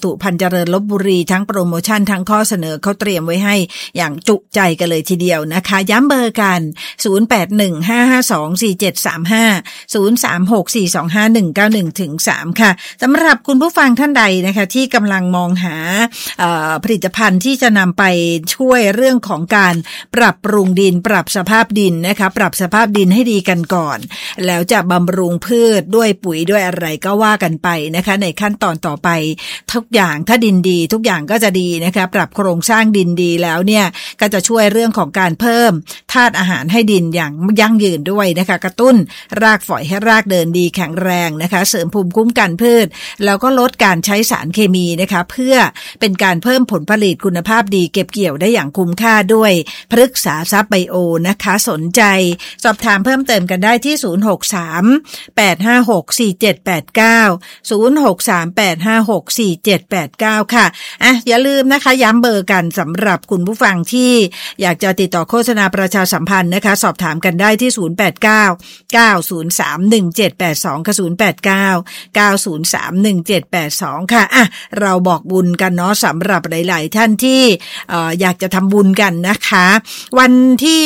ถุภัณฑ์เจริญลพบุรีทั้งโปรโมชั่นทั้งข้อเสนอเขาเตรียมไว้ให้อย่างจุใจกันเลยทีเดียวนะคะย้ำเบอร์กัน0815524735 0364251191-3ค่ะสำหรับคุณผู้ฟังท่านใดนะคะที่กำลังมองหาผลิตภัณฑ์ที่จะนำไปช่วยเรื่องของการปรับปรุงดินปรับสภาพดินนะคะปรับสภาพดินให้ดีกันก่อนแล้วจะบำรุงพืชด้วยปุ๋ยด้วยอะไรก็ว่ากันไปนะคะในขั้นตอนต่อไปทุกอย่างถ้าดินดีทุกอย่างก็จะดีนะคะปรับโครงสร้างดินดีแล้วเนี่ยก็จะช่วยเรื่องของการเพิ่มธาตุอาหารให้ดินอย่างยั่งยืนด้วยนะคะกระตุ้นรากฝอยให้รากเดินดีแข็งแรงนะคะเสริมภูมิคุ้มกันพืชแล้วก็ลดการใช้สารเคมีนะคะเพื่อเป็นการเพิ่มผลผลิตคุณภาพดีเก็บเกี่ยวได้อย่างคุ้มค่าด้วยพฤกษาทรัพย์ไบโอนะคะสนใจสอบถามเพิ่มเติมกันได้ที่063-856-4789 ค่ะอย่าลืมนะคะย้ำเบอร์กันสำหรับคุณผู้ฟังที่อยากจะติดต่อโฆษณาประชาสัมพันธ์นะคะสอบถามกันได้ที่089-903-1782 กับ089-903-1782 ค่ะเราบอกบุญกันเนาะสำหรับหลายๆท่านที่อยากจะทำบุญกันนะคะวันที่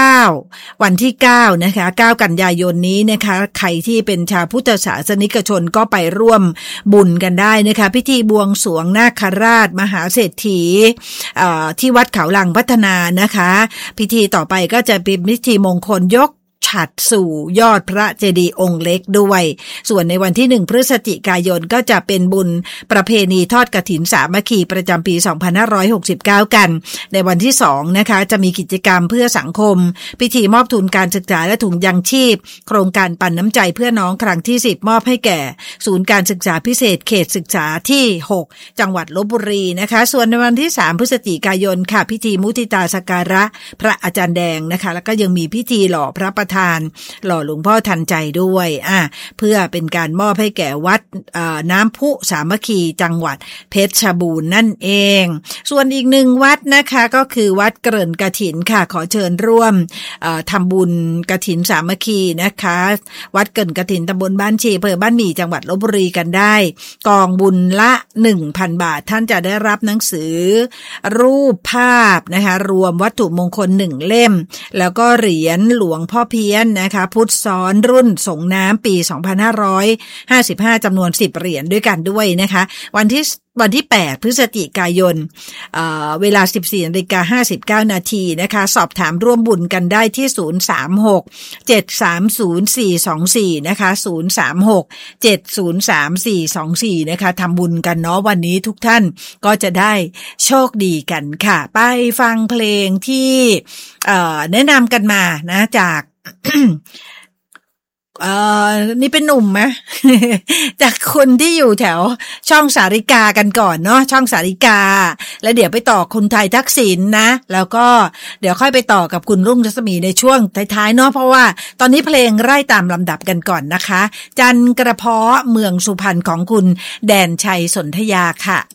9นะคะ9กันยายนนี้นะคะใครที่เป็นชาวพุทธศาสนิกชนก็ไปร่วมบุญกันได้นะคะพิธีบวงสรวงนาคราชมหาเศรษฐีที่วัดเขาลังพัฒนานะคะพิธีต่อไปก็จะเป็นพิธีมงคลยกฉัตรสู่ยอดพระเจดีย์องค์เล็กด้วยส่วนในวันที่1พฤศจิกายนก็จะเป็นบุญประเพณีทอดกฐินสามัคคีประจำปี2569กันในวันที่2นะคะจะมีกิจกรรมเพื่อสังคมพิธีมอบทุนการศึกษาและถุงยังชีพโครงการปันน้ำใจเพื่อน้องครั้งที่10มอบให้แก่ศูนย์การศึกษาพิเศษเขตศึกษาที่6จังหวัดลพบุรีนะคะส่วนในวันที่3พฤศจิกายนค่ะพิธีมุทิตาสักการะพระอาจารย์แดงนะคะแล้วก็ยังมีพิธีหล่อพระประธานหล่อหลวงพ่อทันใจด้วยเพื่อเป็นการมอบให้แก่วัดน้ำพุสามัคคีจังหวัดเพชรบูรณ์นั่นเองส่วนอีกหนึ่งวัดนะคะก็คือวัดเกริ่นกฐินค่ะขอเชิญร่วมทำบุญกฐินสามัคคีนะคะวัดเกริ่นกฐินตำบลบ้านชีอำเภอบ้านหมี่จังหวัดลพบุรีกันได้กองบุญละ 1,000 บาทท่านจะได้รับหนังสือรูปภาพนะคะรวมวัตถุมงคล1เล่มแล้วก็เหรียญหลวงพ่อเพี้ยนนะคะพุทธซ้อนรุ่นส่งน้ำปี2555จำนวน10เหรียญด้วยกันด้วยนะคะวันที่8พฤศจิกายนเวลา 14:59 นาทีนะคะสอบถามร่วมบุญกันได้ที่036-730-424นะคะ036-703-424นะคะทำบุญกันเนาะวันนี้ทุกท่านก็จะได้โชคดีกันค่ะไปฟังเพลงที่แนะนำกันมานะจากนี่เป็นหนุ่มไหม จากคนที่อยู่แถวช่องสาริกากันก่อนเนาะช่องสาริกาแล้วเดี๋ยวไปต่อคุณไทยทักษิณนะแล้วก็เดี๋ยวค่อยไปต่อกับคุณรุ่งรัศมีในช่วงท้ายๆเนาะเพราะว่าตอนนี้เพลงไล่ตามลำดับกันก่อนนะคะจันกระเพาะเมืองสุพรรณของคุณแดนชัยสนธยาค่ะ